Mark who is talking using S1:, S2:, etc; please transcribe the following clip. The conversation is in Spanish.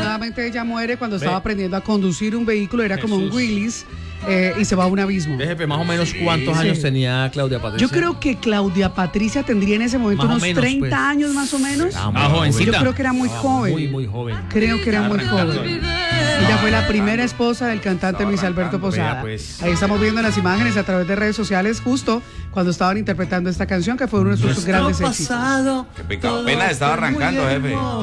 S1: desafortunadamente ella muere cuando estaba aprendiendo a conducir un vehículo, era como un Willys, y se va a un abismo.
S2: Jefe, más o menos ¿cuántos años tenía Claudia Patricia?
S1: Yo creo que Claudia Patricia tendría en ese momento
S2: Más o
S1: unos
S2: menos,
S1: 30
S2: pues.
S1: años más o menos.
S2: Más jovencita.
S1: Yo creo que era muy joven.
S2: Muy joven.
S1: Creo que era muy joven. Ella fue la primera esposa del cantante Luis Alberto Posada.
S2: Pues.
S1: Ahí estamos viendo las imágenes a través de redes sociales justo cuando estaban interpretando esta canción que fue uno de sus grandes éxitos.
S3: Qué pecado. Apenas estaba arrancando, jefe.